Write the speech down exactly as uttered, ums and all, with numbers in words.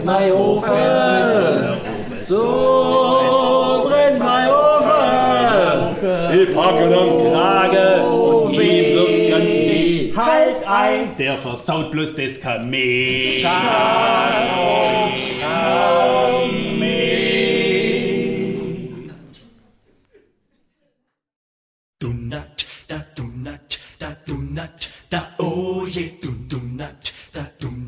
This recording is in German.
Mein Ofen, so brennt mein Ofen. Ich packe ihn am Kragen und ihm wird's ganz weh. Halt ein, Der versaut bloß das Kamel. Dunat, da dunat, da dunat, da oh je, dun dunat, da dunat.